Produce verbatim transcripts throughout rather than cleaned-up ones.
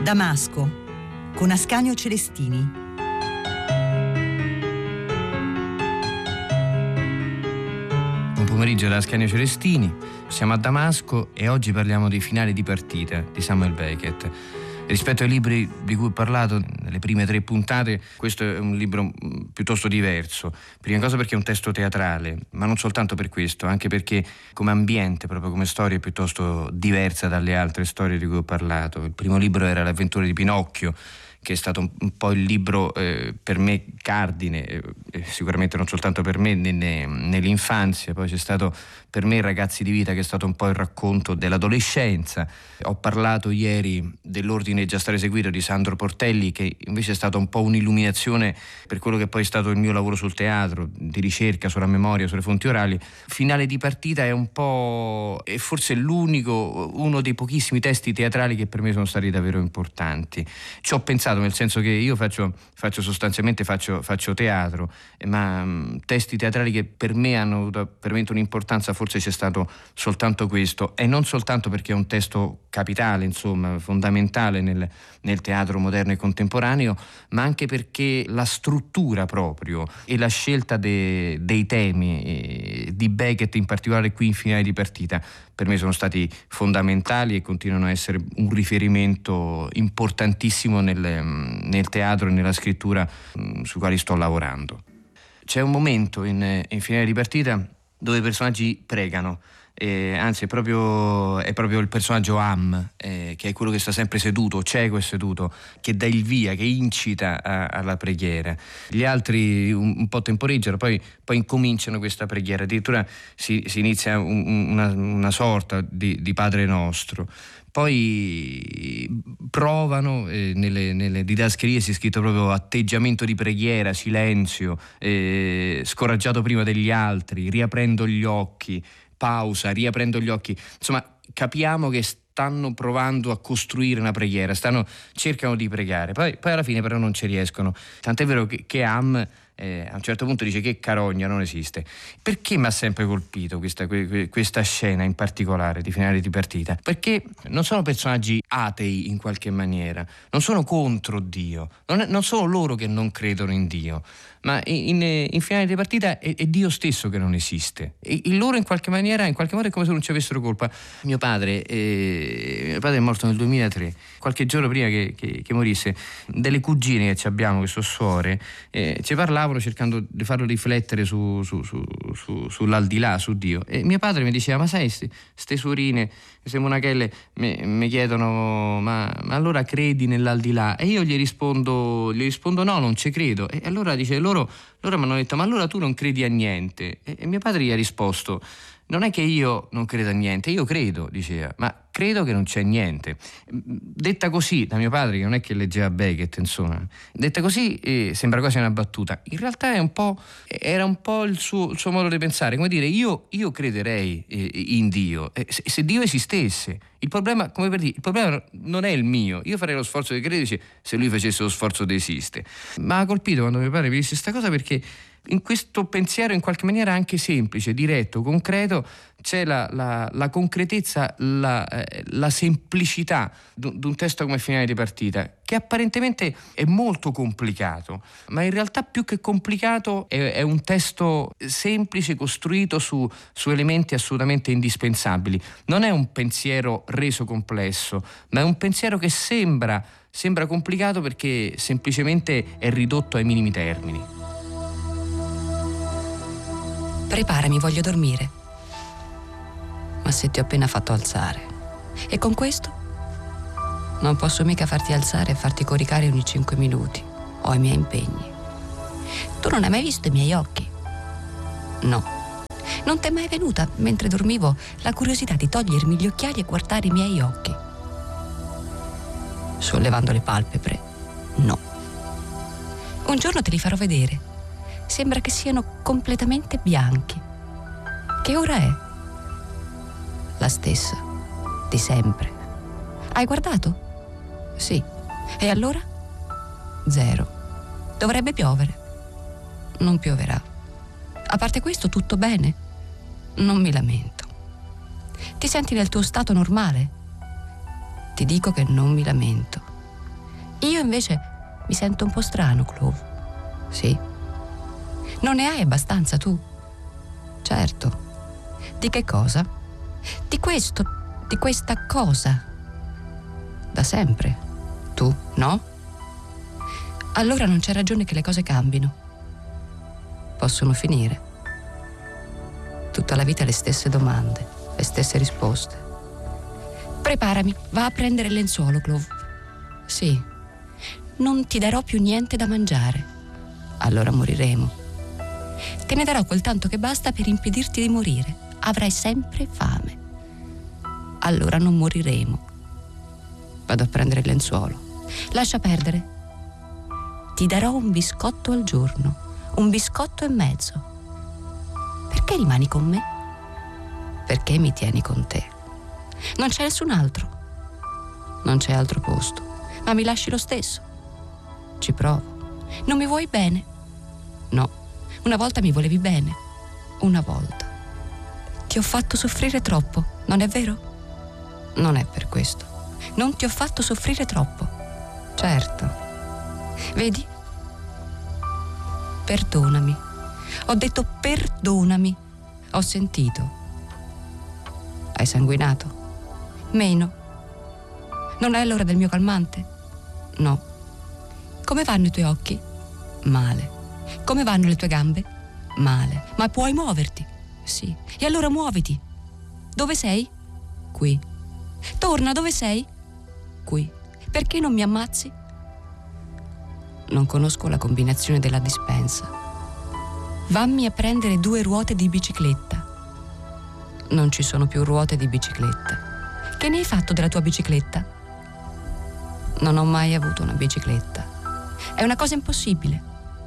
Damasco, con Ascanio Celestini. Buon pomeriggio da Ascanio Celestini. Siamo a Damasco e oggi parliamo dei finali di partita di Samuel Beckett. Rispetto ai libri di cui ho parlato nelle prime tre puntate, questo è un libro piuttosto diverso. Prima cosa perché è un testo teatrale, ma non soltanto per questo, anche perché come ambiente, proprio come storia, è piuttosto diversa dalle altre storie di cui ho parlato. Il primo libro era Le avventure di Pinocchio, che è stato un, un po' il libro eh, per me cardine, eh, sicuramente non soltanto per me nelle, nell'infanzia. Poi c'è stato per me Ragazzi di vita, che è stato un po' il racconto dell'adolescenza. Ho parlato ieri dell'Ordine già stato eseguito di Sandro Portelli, che invece è stato un po' un'illuminazione per quello che poi è stato il mio lavoro sul teatro, di ricerca sulla memoria, sulle fonti orali. Finale di partita è un po', è forse l'unico, uno dei pochissimi testi teatrali che per me sono stati davvero importanti. Ci ho pensato, nel senso che io faccio, faccio sostanzialmente faccio, faccio teatro, ma mh, testi teatrali che per me hanno avuto veramente un'importanza, forse c'è stato soltanto questo, e non soltanto perché è un testo capitale, insomma, fondamentale nel, nel teatro moderno e contemporaneo, ma anche perché la struttura proprio e la scelta de, dei temi eh, di Beckett, in particolare qui in Finale di partita, per me sono stati fondamentali e continuano a essere un riferimento importantissimo nel, nel teatro e nella scrittura mh, sui quali sto lavorando. C'è un momento in, in Finale di partita dove i personaggi pregano, eh, anzi è proprio, è proprio il personaggio Am, eh, che è quello che sta sempre seduto, cieco e seduto, che dà il via, che incita a, alla preghiera. Gli altri un, un po' temporeggiano, poi, poi incominciano questa preghiera, addirittura si, si inizia un, una, una sorta di, di Padre Nostro. Poi provano, eh, nelle, nelle didascalie si è scritto proprio atteggiamento di preghiera, silenzio, eh, scoraggiato prima degli altri, riaprendo gli occhi, pausa, riaprendo gli occhi. Insomma, capiamo che stanno provando a costruire una preghiera, stanno, cercano di pregare, poi, poi alla fine però non ci riescono. Tant'è vero che, che Am Eh, a un certo punto dice che carogna, non esiste. Perché mi ha sempre colpito questa, questa scena in particolare di Finale di partita? Perché non sono personaggi atei in qualche maniera, non sono contro Dio, non, è, non sono loro che non credono in Dio, ma in, in Finale di partita è, è Dio stesso che non esiste, e in loro in qualche maniera, in qualche modo è come se non ci avessero colpa. Mio padre, eh, mio padre è morto nel duemilatré, qualche giorno prima che, che, che morisse. Delle cugine che abbiamo, che sono suore, eh, ci parlavano cercando di farlo riflettere su, su, su, su, sull'aldilà, su Dio, e mio padre mi diceva: ma sai, ste suorine, queste monachelle mi chiedono ma, ma allora credi nell'aldilà? E io gli rispondo gli rispondo no, non ci credo. E allora dice, loro, loro mi hanno detto: ma allora tu non credi a niente? E, e mio padre gli ha risposto: non è che io non credo a niente, io credo, diceva, ma credo che non c'è niente. Detta così da mio padre, che non è che leggeva Beckett, insomma, detta così eh, sembra quasi una battuta. In realtà è un po', era un po' il suo, il suo modo di pensare, come dire, io, io crederei eh, in Dio, eh, se, se Dio esistesse. Il problema, come per dire, il problema non è il mio, io farei lo sforzo di credere se lui facesse lo sforzo di esistere. Ma ha colpito quando mio padre mi disse questa cosa, perché in questo pensiero in qualche maniera anche semplice, diretto, concreto, c'è la, la, la concretezza, la, eh, la semplicità di un testo come Finale di partita, che apparentemente è molto complicato, ma in realtà più che complicato è, è un testo semplice, costruito su, su elementi assolutamente indispensabili. Non è un pensiero reso complesso, ma è un pensiero che sembra, sembra complicato perché semplicemente è ridotto ai minimi termini. Preparami, voglio dormire. Ma se ti ho appena fatto alzare. E con questo? Non posso mica farti alzare e farti coricare ogni cinque minuti. Ho i miei impegni. Tu non hai mai visto i miei occhi? No. Non ti è mai venuta, mentre dormivo, la curiosità di togliermi gli occhiali e guardare i miei occhi? Sollevando le palpebre? No. Un giorno te li farò vedere. Sembra che siano completamente bianchi. Che ora è? La stessa, di sempre. Hai guardato? Sì. E allora? Zero. Dovrebbe piovere. Non pioverà. A parte questo, tutto bene? Non mi lamento. Ti senti nel tuo stato normale? Ti dico che non mi lamento. Io invece mi sento un po' strano, Clove. Sì. Non ne hai abbastanza tu? Certo. Di che cosa? Di questo, di questa cosa. Da sempre. Tu, no? Allora non c'è ragione che le cose cambino. Possono finire. Tutta la vita le stesse domande, le stesse risposte. Preparami, va a prendere il lenzuolo, Clove. Sì. Non ti darò più niente da mangiare. Allora moriremo. Te ne darò quel tanto che basta per impedirti di morire. Avrai sempre fame. Allora non moriremo. Vado a prendere il lenzuolo. Lascia perdere. Ti darò un biscotto al giorno, un biscotto e mezzo. Perché rimani con me? Perché mi tieni con te. Non c'è nessun altro. Non c'è altro posto. Ma mi lasci lo stesso. Ci provo. Non mi vuoi bene? No. Una volta mi volevi bene. Una volta. Ti ho fatto soffrire troppo, non è vero? Non è per questo. Non ti ho fatto soffrire troppo. Certo. Vedi? Perdonami. Ho detto perdonami. Ho sentito. Hai sanguinato? Meno. Non è l'ora del mio calmante? No. Come vanno i tuoi occhi? Male. Come vanno le tue gambe? Male. Ma puoi muoverti? Sì. E allora muoviti. Dove sei? Qui. Torna, dove sei? Qui. Perché non mi ammazzi? Non conosco la combinazione della dispensa. Vammi a prendere due ruote di bicicletta. Non ci sono più ruote di bicicletta. Che ne hai fatto della tua bicicletta? Non ho mai avuto una bicicletta. È una cosa impossibile.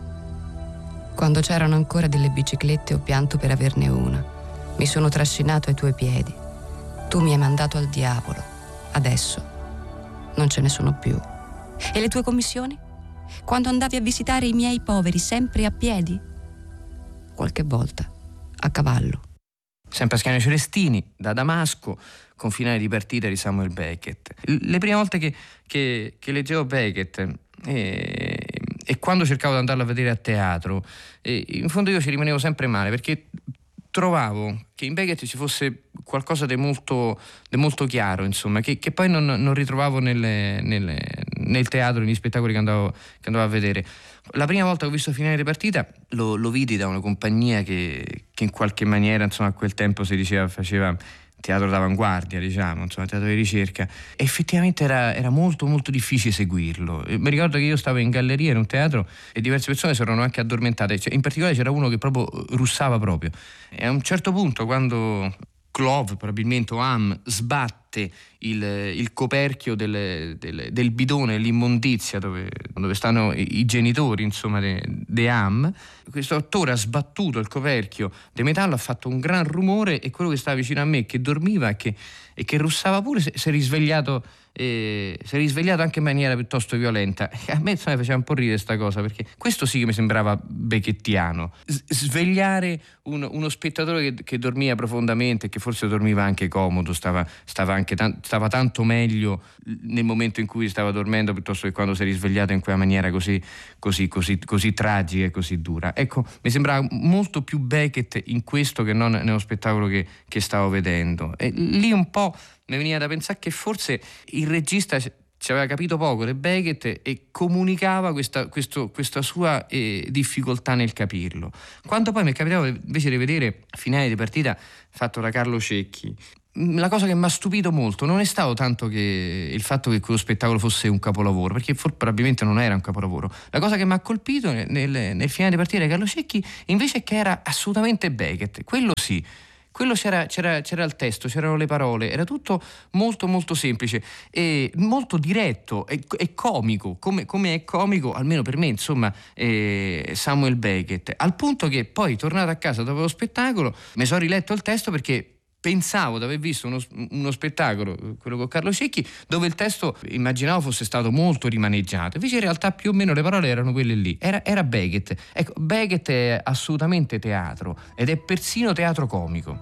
Quando c'erano ancora delle biciclette ho pianto per averne una. Mi sono trascinato ai tuoi piedi. Tu mi hai mandato al diavolo. Adesso non ce ne sono più. E le tue commissioni? Quando andavi a visitare i miei poveri sempre a piedi? Qualche volta a cavallo. Sempre a Ascanio Celestini, da Damasco, con finale di partita di Samuel Beckett. Le prime volte che, che, che leggevo Beckett e, e quando cercavo di andarlo a vedere a teatro, e in fondo io ci rimanevo sempre male, perché trovavo che in Beckett ci fosse qualcosa di molto, di molto chiaro, insomma, che, che poi non, non ritrovavo nelle, nelle, nel teatro, negli spettacoli che andavo, che andavo a vedere. La prima volta che ho visto finale di partita lo, lo vidi da una compagnia che, che in qualche maniera, insomma, a quel tempo si diceva faceva teatro d'avanguardia, diciamo, insomma, teatro di ricerca. E effettivamente era, era molto molto difficile seguirlo. E mi ricordo che io stavo in galleria in un teatro e diverse persone si erano anche addormentate, cioè, in particolare c'era uno che proprio russava proprio. E a un certo punto, quando Clove, probabilmente, o Ham, sbatte il, il coperchio del, del, del bidone, l'immondizia dove, dove stanno i, i genitori, insomma, di Ham, questo attore ha sbattuto il coperchio di metallo, ha fatto un gran rumore, e quello che stava vicino a me, che dormiva e che, e che russava pure, si è risvegliato, eh, si è risvegliato anche in maniera piuttosto violenta. E a me, insomma, faceva un po' ridere sta cosa, perché questo sì che mi sembrava beckettiano, S- svegliare un, uno spettatore che, che dormia profondamente, che forse dormiva anche comodo, stava, stava anche tan- stava tanto meglio nel momento in cui stava dormendo piuttosto che quando si è risvegliato in quella maniera così, così, così, così tragica e così dura. Ecco, mi sembrava molto più Beckett in questo che non nello spettacolo che, che stavo vedendo. E lì un po' mi veniva da pensare che forse il regista ci aveva capito poco di Beckett e comunicava questa, questo, questa sua eh, difficoltà nel capirlo. Quando poi mi capitava invece di vedere finale di partita fatto da Carlo Cecchi, la cosa che mi ha stupito molto non è stato tanto che il fatto che quello spettacolo fosse un capolavoro, perché forse probabilmente non era un capolavoro. La cosa che mi ha colpito nel, nel finale di partita di Carlo Cecchi invece è che era assolutamente Beckett. Quello sì, quello c'era, c'era, c'era il testo, c'erano le parole, era tutto molto molto semplice e molto diretto e, e comico, come, come è comico, almeno per me, insomma, eh, Samuel Beckett, al punto che poi, tornato a casa dopo lo spettacolo, mi sono riletto il testo perché pensavo di aver visto uno, uno spettacolo, quello con Carlo Cecchi, dove il testo immaginavo fosse stato molto rimaneggiato, invece in realtà più o meno le parole erano quelle lì, era, era Beckett. Ecco, Beckett è assolutamente teatro, ed è persino teatro comico.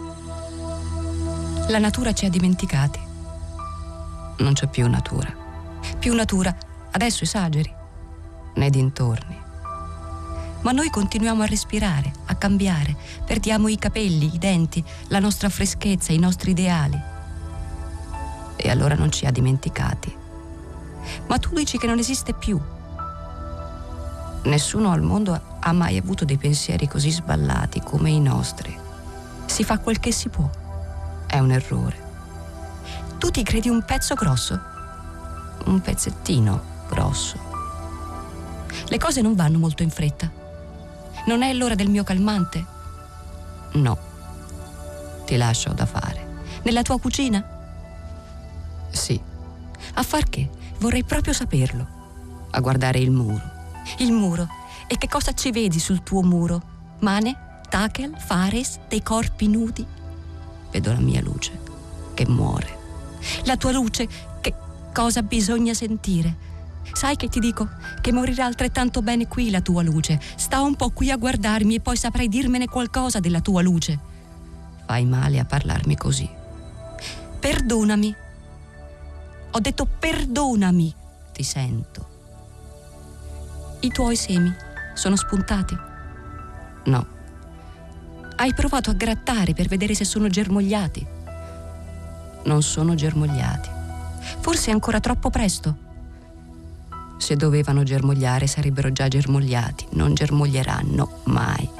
La natura ci ha dimenticati. Non c'è più natura. Più natura, adesso esageri, nei dintorni. Ma noi continuiamo a respirare, a cambiare, perdiamo i capelli, i denti, la nostra freschezza, i nostri ideali. E allora non ci ha dimenticati. Ma tu dici che non esiste più. Nessuno al mondo ha mai avuto dei pensieri così sballati come i nostri. Si fa quel che si può. È un errore. Tu ti credi un pezzo grosso? Un pezzettino grosso. Le cose non vanno molto in fretta. Non è l'ora del mio calmante? No. Ti lascio da fare. Nella tua cucina? Sì. A far che? Vorrei proprio saperlo. A guardare il muro. Il muro. E che cosa ci vedi sul tuo muro? Mane? Takel? Fares? Dei corpi nudi? Vedo la mia luce, che muore. La tua luce, che cosa bisogna sentire? Sai che ti dico? Che morirà altrettanto bene qui la tua luce. Sta un po' qui a guardarmi e poi saprai dirmene qualcosa della tua luce. Fai male a parlarmi così. Perdonami. Ho detto perdonami. Ti sento. I tuoi semi sono spuntati? No. Hai provato a grattare per vedere se sono germogliati? Non sono germogliati. Forse è ancora troppo presto. Se dovevano germogliare sarebbero già germogliati, non germoglieranno mai.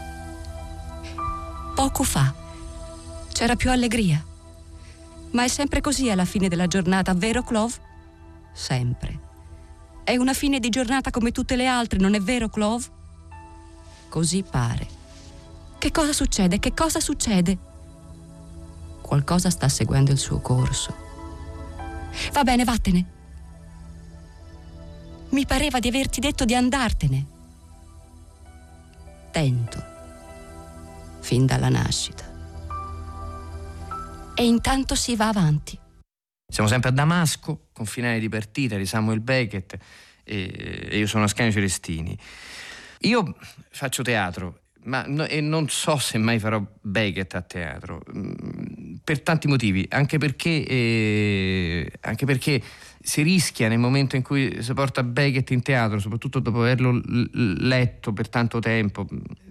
Poco fa c'era più allegria. Ma è sempre così alla fine della giornata, vero Clove? Sempre. È una fine di giornata come tutte le altre, non è vero Clove? Così pare. Che cosa succede? Che cosa succede? Qualcosa sta seguendo il suo corso. Va bene, vattene. Mi pareva di averti detto di andartene. Tento. Fin dalla nascita. E intanto si va avanti. Siamo sempre a Damasco, con finale di partita di Samuel Beckett e, e io sono Ascanio Celestini. Io faccio teatro, ma no, e non so se mai farò Beckett a teatro, per tanti motivi, anche perché, eh, anche perché si rischia nel momento in cui si porta Beckett in teatro, soprattutto dopo averlo l- letto per tanto tempo,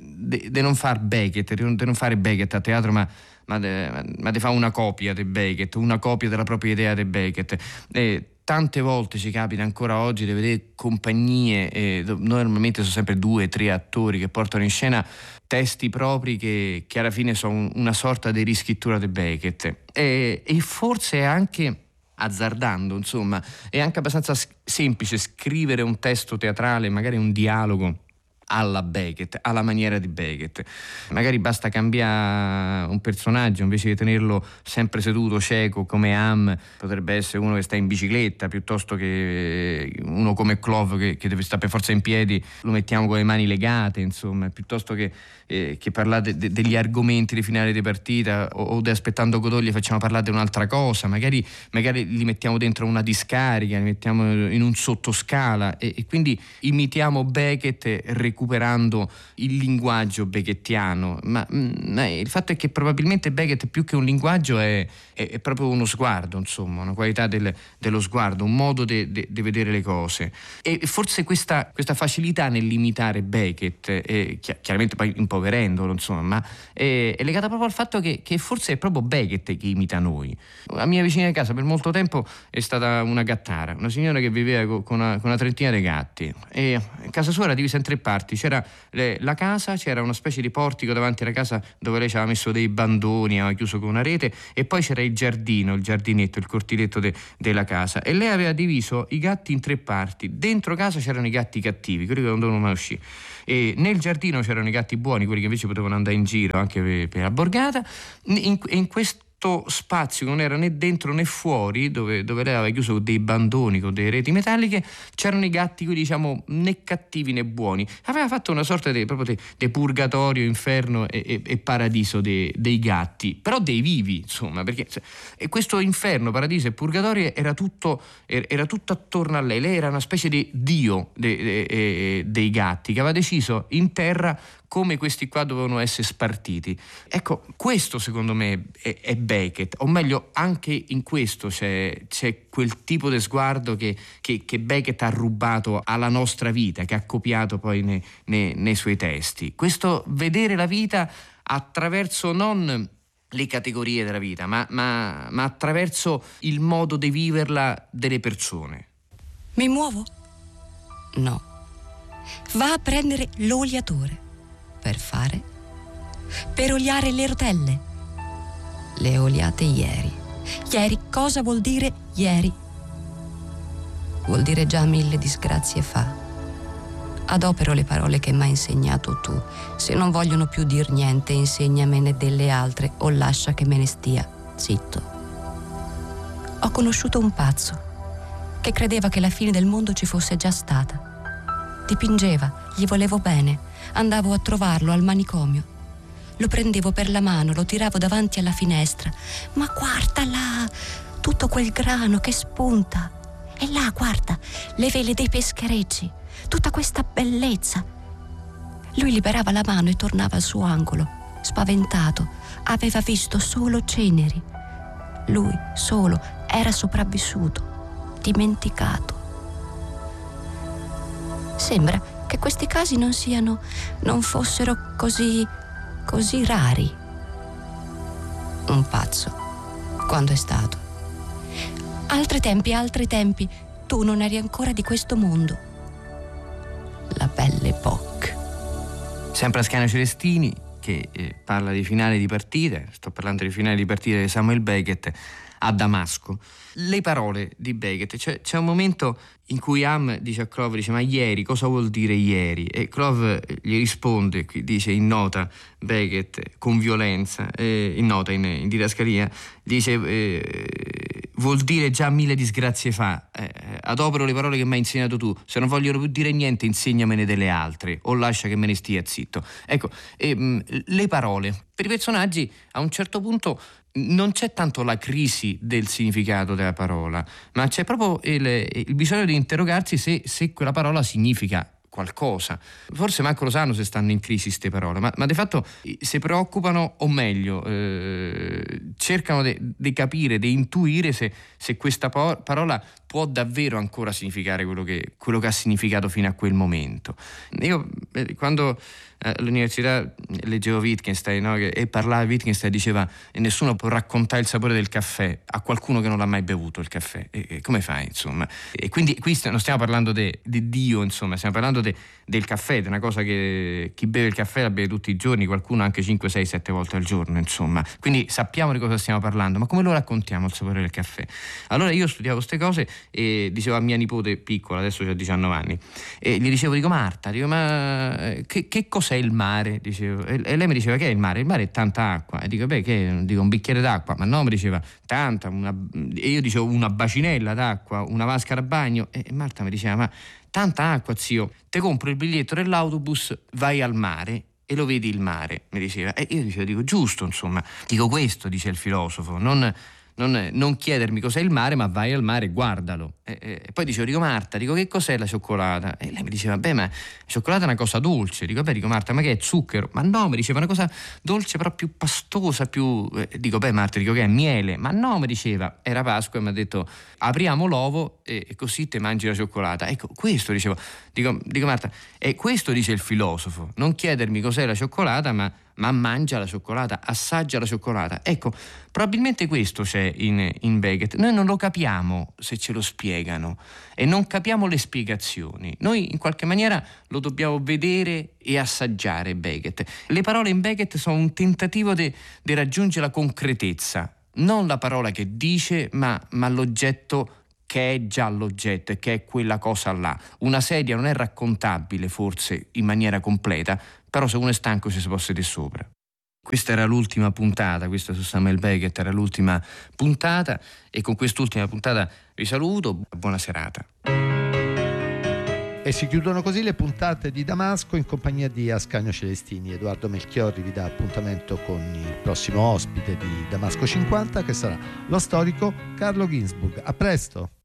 di non far Beckett, di non, non fare Beckett a teatro, ma ma di fare una copia di Beckett, una copia della propria idea di Beckett. E tante volte ci capita ancora oggi di vedere compagnie, eh, normalmente sono sempre due o tre attori che portano in scena testi propri che, che alla fine sono una sorta di riscrittura di Beckett. E, e forse è anche, azzardando, insomma, è anche abbastanza semplice scrivere un testo teatrale, magari un dialogo alla Beckett, alla maniera di Beckett. Magari basta cambiare un personaggio, invece di tenerlo sempre seduto cieco come Ham, potrebbe essere uno che sta in bicicletta, piuttosto che uno come Clove che, che deve stare per forza in piedi, lo mettiamo con le mani legate, insomma, piuttosto che, eh, che parlare de, degli argomenti di finale di partita o, o di Aspettando Godot li facciamo parlare di un'altra cosa, magari, magari li mettiamo dentro una discarica, li mettiamo in un sottoscala e, e quindi imitiamo Beckett recuperando il linguaggio beckettiano, ma, ma il fatto è che probabilmente Beckett più che un linguaggio è, è, è proprio uno sguardo, insomma, una qualità del, dello sguardo, un modo di vedere le cose. E forse questa, questa facilità nell'imitare Beckett, eh, chiaramente poi impoverendolo, insomma, ma è, è legata proprio al fatto che, che forse è proprio Beckett che imita noi. La mia vicina di casa per molto tempo è stata una gattara, una signora che viveva con una, con una trentina di gatti e casa sua era divisa in tre parti. C'era le, la casa, c'era una specie di portico davanti alla casa dove lei ci aveva messo dei bandoni, aveva chiuso con una rete, e poi c'era il giardino, il giardinetto, il cortiletto de, della casa, e lei aveva diviso i gatti in tre parti. Dentro casa c'erano i gatti cattivi, quelli che non dovevano mai uscire, e nel giardino c'erano i gatti buoni, quelli che invece potevano andare in giro anche per, per la borgata. In, in questo spazio che non era né dentro né fuori, dove, dove lei aveva chiuso dei bandoni con delle reti metalliche, c'erano i gatti, quelli diciamo né cattivi né buoni. Aveva fatto una sorta di proprio di purgatorio, inferno e, e, e paradiso de, dei gatti, però dei vivi, insomma, perché e questo inferno, paradiso e purgatorio era tutto, era tutto attorno a lei. Lei era una specie di dio de, de, de, dei gatti, che aveva deciso in terra come questi qua dovevano essere spartiti. Ecco, questo secondo me è, è Beckett, o meglio anche in questo c'è, c'è quel tipo di sguardo che, che, che Beckett ha rubato alla nostra vita, che ha copiato poi nei, nei, nei suoi testi. Questo vedere la vita attraverso non le categorie della vita, ma, ma, ma attraverso il modo di viverla delle persone. Mi muovo? No. Va a prendere l'oliatore. Per fare? Per oliare le rotelle. Le oliate ieri. Ieri cosa vuol dire ieri? Vuol dire già mille disgrazie fa. Adopero le parole che m'hai insegnato tu. Se non vogliono più dir niente, insegnamene delle altre o lascia che me ne stia zitto. Ho conosciuto un pazzo che credeva che la fine del mondo ci fosse già stata. Dipingeva, gli volevo bene, andavo a trovarlo al manicomio. Lo prendevo per la mano, lo tiravo davanti alla finestra. Ma guarda là, tutto quel grano che spunta. E là, guarda, le vele dei pescherecci. Tutta questa bellezza. Lui liberava la mano e tornava al suo angolo, spaventato. Aveva visto solo ceneri. Lui, solo, era sopravvissuto, dimenticato. Sembra che questi casi non siano, non fossero così, così rari. Un pazzo. Quando è stato? Altri tempi, altri tempi. Tu non eri ancora di questo mondo. La belle époque. Sempre Ascanio Celestini, che eh, parla di finale di partita, sto parlando di finale di partita di Samuel Beckett a Damasco. Le parole di Beckett, cioè, c'è un momento in cui Ham dice a Clove, dice ma ieri, cosa vuol dire ieri? E Clove gli risponde, qui dice in nota Beckett con violenza, eh, in nota, in, in didascalia, dice eh, vuol dire già mille disgrazie fa, eh, adopero le parole che mi hai insegnato tu, se non vogliono più dire niente insegnamene delle altre o lascia che me ne stia zitto. Ecco, eh, mh, le parole per i personaggi a un certo punto non c'è tanto la crisi del significato della parola, ma c'è proprio il, il bisogno di interrogarsi se, se quella parola significa qualcosa. Forse manco lo sanno se stanno in crisi queste parole, ma, ma di fatto si preoccupano, o meglio eh, cercano di capire, di intuire se, se questa po- parola può davvero ancora significare quello che, quello che ha significato fino a quel momento. Io eh, quando eh, all'università leggevo Wittgenstein, no, che, e parlava Wittgenstein, diceva e nessuno può raccontare il sapore del caffè a qualcuno che non l'ha mai bevuto il caffè, e, e come fai, insomma? E quindi qui non stiamo parlando di Dio, insomma, stiamo parlando de, del caffè, di una cosa che chi beve il caffè la beve tutti i giorni, qualcuno anche cinque, sei, sette volte al giorno, insomma, quindi sappiamo di cosa stiamo parlando, ma come lo raccontiamo il sapore del caffè? Allora io studiavo queste cose e dicevo a mia nipote piccola, adesso c'ha diciannove anni, e gli dicevo, dico Marta, dico ma che, che cos'è il mare? Dicevo, e lei mi diceva che è il mare? Il mare è tanta acqua. E dico, beh, che? Dico un bicchiere d'acqua, ma no, mi diceva tanta, una... e io dicevo una bacinella d'acqua, una vasca da bagno, e Marta mi diceva, ma tanta acqua, zio, te compro il biglietto dell'autobus, vai al mare e lo vedi il mare, mi diceva. E io dicevo, dico giusto, insomma, dico questo, dice il filosofo, non... Non, non chiedermi cos'è il mare, ma vai al mare e guardalo. E, e, e poi dicevo, dico Marta, dico che cos'è la cioccolata? E lei mi diceva, beh, ma la cioccolata è una cosa dolce. Dico, beh, dico Marta, ma che è zucchero? Ma no, mi diceva, una cosa dolce però più pastosa, più... Eh, dico, beh Marta, dico che è miele? Ma no, mi diceva, era Pasqua e mi ha detto, apriamo l'ovo e, e così te mangi la cioccolata. Ecco, questo dicevo, dico, dico Marta, e questo dice il filosofo, non chiedermi cos'è la cioccolata, ma... ma mangia la cioccolata, assaggia la cioccolata. Ecco, probabilmente questo c'è in, in Beckett. Noi non lo capiamo se ce lo spiegano e non capiamo le spiegazioni. Noi in qualche maniera lo dobbiamo vedere e assaggiare Beckett. Le parole in Beckett sono un tentativo di raggiungere la concretezza, non la parola che dice, ma, ma l'oggetto che è già l'oggetto e che è quella cosa là. Una sedia non è raccontabile forse in maniera completa, però se uno è stanco ci si può sedere sopra. Questa era l'ultima puntata, questa su Samuel Beckett era l'ultima puntata e con quest'ultima puntata vi saluto, buona serata. E si chiudono così le puntate di Damasco in compagnia di Ascanio Celestini. Edoardo Melchiorri vi dà appuntamento con il prossimo ospite di Damasco cinquanta, che sarà lo storico Carlo Ginzburg. A presto!